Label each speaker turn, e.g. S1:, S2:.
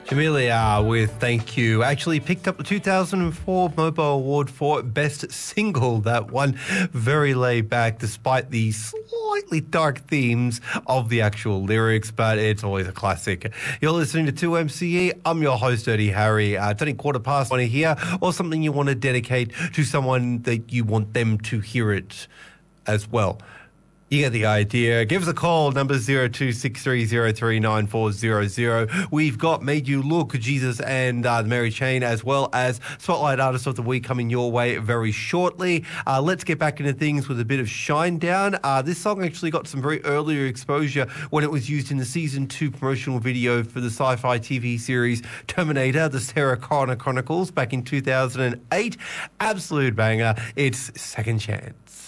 S1: Jamelia with Thank You actually picked up the 2004 Mobo Award for Best Single. That one very laid back despite the slightly dark themes of the actual lyrics, but it's always a classic. You're listening to 2MCE. I'm your host, Dirty Harry. It's only 1:15 here, or something you want to dedicate to someone that you want them to hear it as well. You get the idea. Give us a call, number 0263039400. We've got Made You Look, Jesus and the Mary Chain, as well as Spotlight Artist of the Week coming your way very shortly. Let's get back into things with a bit of Shinedown. This song actually got some very earlier exposure when it was used in the Season 2 promotional video for the sci-fi TV series Terminator, the Sarah Connor Chronicles, back in 2008. Absolute banger. It's Second Chance.